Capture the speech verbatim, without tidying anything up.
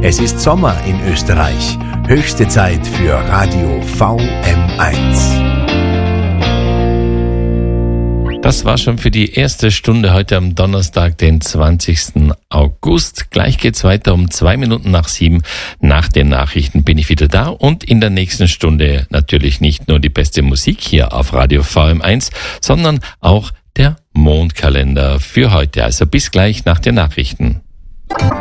Es ist Sommer in Österreich. Höchste Zeit für Radio V M eins. Das war schon für die erste Stunde heute am Donnerstag, den zwanzigsten August. Gleich geht's weiter um zwei Minuten nach sieben. Nach den Nachrichten bin ich wieder da und in der nächsten Stunde natürlich nicht nur die beste Musik hier auf Radio V M eins, sondern auch der Mondkalender für heute. Also bis gleich nach den Nachrichten.